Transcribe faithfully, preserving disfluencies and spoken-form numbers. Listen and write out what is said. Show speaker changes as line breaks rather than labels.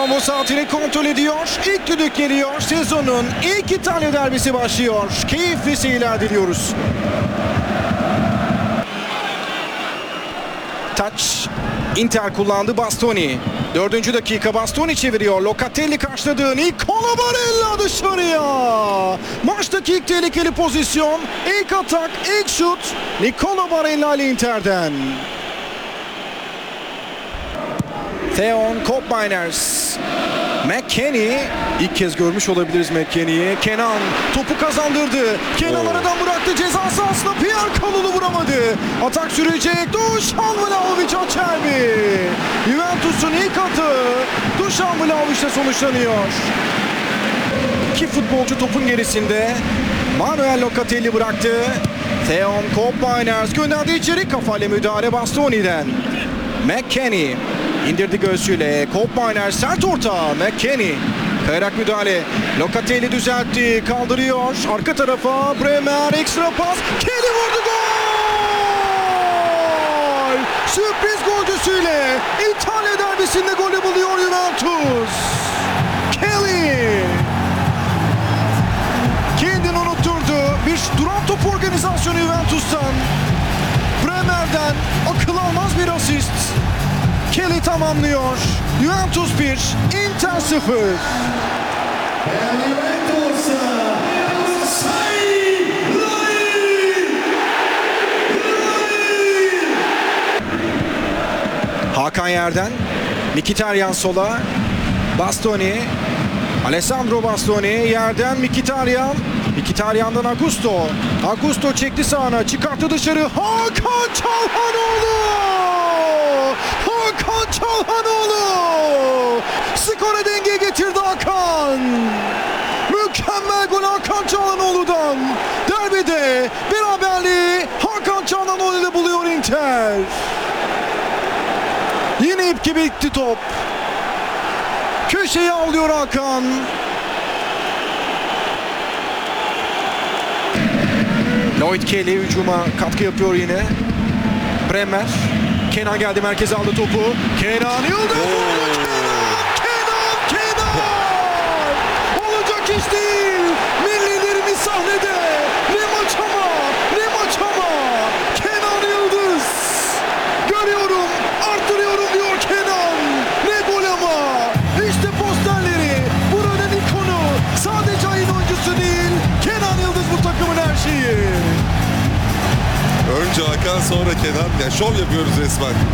Savunma saatini kontrol ediyor. İlk düdük geliyor. Sezonun ilk İtalya derbisi başlıyor. Keyifli seyirler diliyoruz. Touch. Inter kullandı Bastoni. Dördüncü dakika Bastoni çeviriyor. Locatelli karşıladı. Nicola Barella dışarıya. Maçtaki ilk tehlikeli pozisyon. İlk atak, ilk şut. Nicola Barella ile Inter'den. Theon Koopmeiners. McKennie. İlk kez görmüş olabiliriz McKennie'yi. Kenan topu kazandırdı. Kenan aradan bıraktı. Ceza sahasına Pierre Kalulu vuramadı. Atak sürecek. Dušan Vlahović Acerbi. Juventus'un ilk atı Dušan Vlahović'le sonuçlanıyor. İki futbolcu topun gerisinde. Manuel Locatelli bıraktı. Theon Koopmeiners gönderdi içeri. Kafayla müdahale Bastoni'den. McKennie indirdi göğsüyle. Koopmeiners sert orta. McKennie kayarak müdahale. Locatelli düzeltti. Kaldırıyor. Arka tarafa Bremer ekstra pas. Kelly vurdu, gol! Sürpriz golcüsüyle İtalya derbisinde golü buluyor Juventus. Kelly kendini unutturdu. Bir duran top organizasyonu Juventus'tan. Bremer'den akıl almaz bir asist. Kelly tamamlıyor. Juventus bir, Inter sıfır. Hakan yerden. Mkhitaryan sola. Bastoni. Alessandro Bastoni yerden Mkhitaryan. Mkhitaryan'dan Augusto. Augusto çekti sağına. Çıkarttı dışarı. Hakan Çalhanoğlu. Hakan Çalhanoğlu. Skora denge getirdi Hakan. Mükemmel gol Hakan Çalhanoğlu'dan. Derbide beraberliği Hakan Çalhanoğlu ile buluyor Inter. Yine ip gibi gitti top. Köşeye alıyor Hakan. Lloyd Kelly hücuma katkı yapıyor yine. Bremer. Kenan geldi, merkeze aldı topu. Kenan Yıldız. Kenan, Kenan, Kenan. Olacak iş değil. Millilerimiz sahnede. Ne maç ama, ne maç ama. Kenan Yıldız. Görüyorum, arttırıyorum diyor Kenan. Ne gol ama. İşte posterleri. Buranın ikonu. Sadece ayın oyuncusu değil. Kenan Yıldız bu takımın her şeyi.
Önce Hakan, sonra Kenan. Ya şov yapıyoruz resmen.